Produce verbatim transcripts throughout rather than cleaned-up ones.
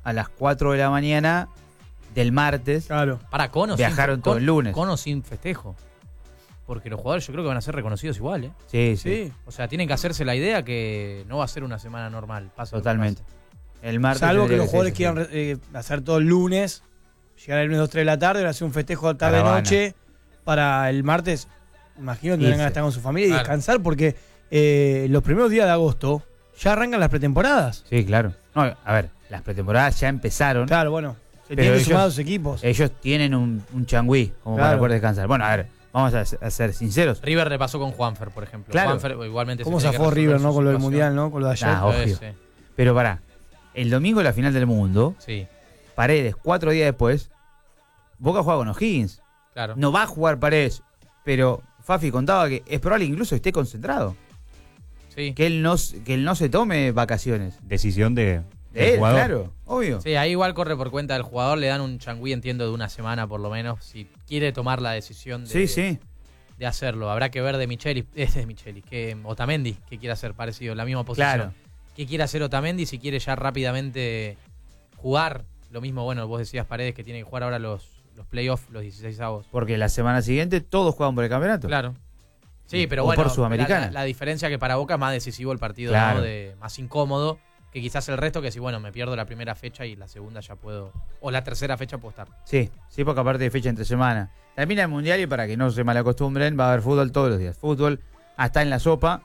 a las cuatro de la mañana del martes. Claro. Para Cono Viajaron sin, todo el lunes. Cono sin festejo. Porque los jugadores yo creo que van a ser reconocidos igual, ¿eh? Sí, sí. Sí. O sea, tienen que hacerse la idea que no va a ser una semana normal. Pase lo que Totalmente. pase. El martes. Salvo que tendría los ser jugadores ese, quieran eh, hacer todo el lunes, llegar el lunes dos tres de la tarde, hacer un festejo tarde-noche para el martes. Imagino que tendrán Irse. que estar con su familia y Claro. descansar porque eh, los primeros días de agosto ya arrancan las pretemporadas. Sí, claro. No, a ver, las pretemporadas ya empezaron. Claro, bueno, se Pero tienen que ellos- sumar a los equipos. Ellos tienen un, un changüí como Claro. para poder descansar. Bueno, a ver, vamos a, a ser sinceros. River le pasó con Juanfer, por ejemplo. Claro. Juanfer igualmente ¿Cómo se tiene que zafó resolver River, su no? Con lo del situación. Mundial, ¿no? Con lo de ayer. Nah, obvio. Sí, Pero pará, el domingo la final del mundo, sí, Paredes, cuatro días después, Boca juega con O'Higgins. claro. No va a jugar Paredes, pero Fafi contaba que es probable que incluso esté concentrado. Sí. Que él no, que él no se tome vacaciones. Decisión de, De del él, jugador. claro, obvio. Sí, ahí igual corre por cuenta del jugador, le dan un changüí, entiendo, de una semana por lo menos, si quiere tomar la decisión de, Sí, sí. de hacerlo. Habrá que ver de Micheli, es de Micheli, que Otamendi, que quiere hacer parecido, la misma posición. Claro. ¿Qué quiere hacer Otamendi si quiere ya rápidamente jugar? Lo mismo, bueno, vos decías Paredes que tiene que jugar ahora los, los playoffs, los dieciséis avos. Porque la semana siguiente todos juegan por el campeonato. Claro. Sí, pero O bueno, por Sudamericana. La, la, la diferencia que para Boca es más decisivo el partido, Claro. ¿no? De, más incómodo que quizás el resto, que si bueno, me pierdo la primera fecha y la segunda ya puedo, o la tercera fecha puedo estar. Sí, sí, porque aparte de fecha entre semana. Termina el Mundial y para que no se malacostumbren, va a haber fútbol todos los días. Fútbol hasta en la sopa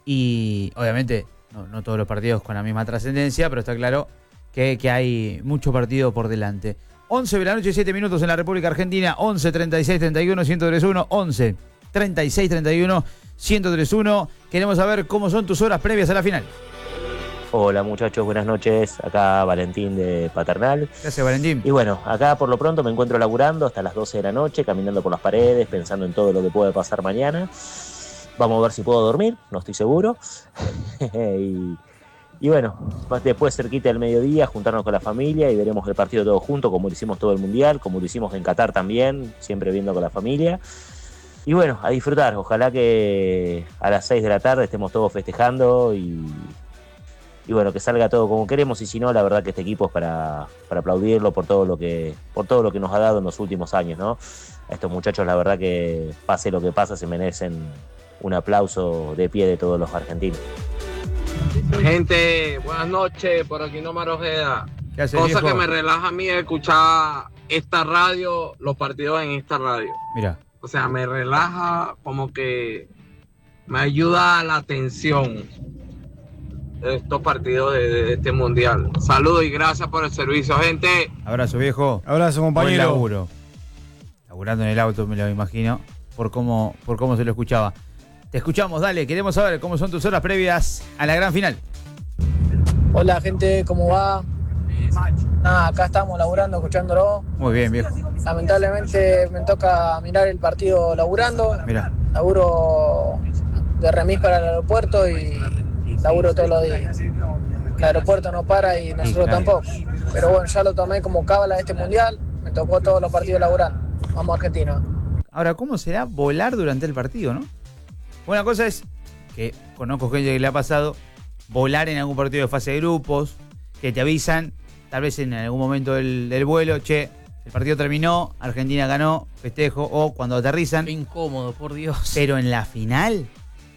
y obviamente no, no todos los partidos con la misma trascendencia, pero está claro que, que hay mucho partido por delante. once de la noche, siete minutos en la República Argentina, once, treinta y seis, treinta y uno, ciento treinta y uno, once, treinta y seis, treinta y uno, ciento treinta y uno. Queremos saber cómo son tus horas previas a la final. Hola muchachos, buenas noches. Acá Valentín de Paternal. Gracias, Valentín. Y bueno, acá por lo pronto me encuentro laburando hasta las doce de la noche, caminando por las paredes, pensando en todo lo que puede pasar mañana. Vamos a ver si puedo dormir, no estoy seguro. y, y bueno, después cerquita del mediodía, juntarnos con la familia y veremos el partido todos juntos, como lo hicimos todo el Mundial, como lo hicimos en Qatar también, siempre viendo con la familia. Y bueno, a disfrutar. Ojalá que a las seis de la tarde estemos todos festejando y... Y bueno, que salga todo como queremos, y si no, la verdad que este equipo es para, para aplaudirlo por todo lo que por todo lo que nos ha dado en los últimos años, ¿no? A estos muchachos, la verdad que pase lo que pasa, se merecen un aplauso de pie de todos los argentinos. Gente, buenas noches, por aquí Nomar Ojeda. ¿Qué haces, Cosa viejo? que me relaja a mí es escuchar esta radio, los partidos en esta radio. Mira, O sea, me relaja, como que me ayuda a la atención de estos partidos de, de este mundial. Saludos y gracias por el servicio, gente. abrazo, viejo. Abrazo, Buen compañero. laburo. Laburando en el auto, me lo imagino, por cómo, por cómo se lo escuchaba. Te escuchamos, dale, queremos saber cómo son tus horas previas a la gran final. Hola gente, ¿cómo va? Nada, acá estamos laburando, escuchándolo. Muy bien, viejo. Lamentablemente me toca mirar el partido laburando. Mirá, Laburo de remis para el aeropuerto y laburo todos los días. El aeropuerto no para y nosotros claro. tampoco. Pero bueno, ya lo tomé como cábala de este mundial. Me tocó todos los partidos laburando. Vamos a Argentina. ahora, ¿cómo será volar durante el partido, no? Una cosa es que conozco gente que le ha pasado volar en algún partido de fase de grupos, que te avisan, tal vez en algún momento del, del vuelo, che, el partido terminó, Argentina ganó, festejo, o cuando aterrizan. Qué incómodo, por Dios. Pero en la final,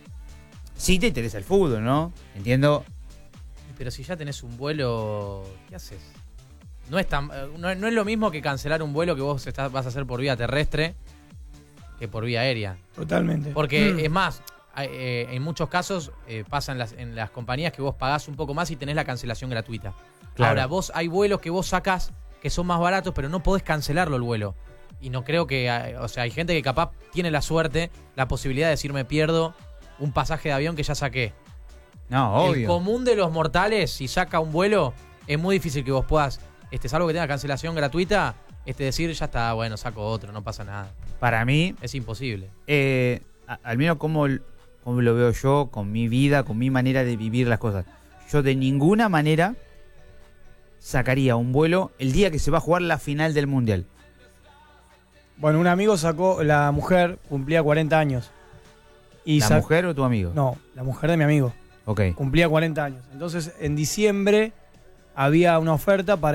sí te interesa el fútbol, ¿no? Entiendo. Pero si ya tenés un vuelo, ¿qué haces? No es, tan, no, no es lo mismo que cancelar un vuelo que vos estás, vas a hacer por vía terrestre que por vía aérea. Totalmente. Porque Mm. es más, hay, eh, en muchos casos eh, pasa en las, en las compañías que vos pagás un poco más y tenés la cancelación gratuita. Claro. Ahora, vos hay vuelos que vos sacás que son más baratos, pero no podés cancelarlo el vuelo. Y no creo que, eh, o sea, hay gente que capaz tiene la suerte, la posibilidad de decir me pierdo un pasaje de avión que ya saqué. No, El obvio. común de los mortales, si saca un vuelo, es muy difícil que vos puedas, este, salvo que tenga cancelación gratuita, este, decir ya está, bueno, saco otro, no pasa nada. Para mí, Es imposible. eh, a- al menos como, como lo veo yo, con mi vida, con mi manera de vivir las cosas. Yo de ninguna manera sacaría un vuelo el día que se va a jugar la final del Mundial. Bueno, un amigo sacó, la mujer cumplía cuarenta años. Y ¿La sa- mujer o tu amigo? No, la mujer de mi amigo. Ok. Cumplía cuarenta años. Entonces, en diciembre había una oferta para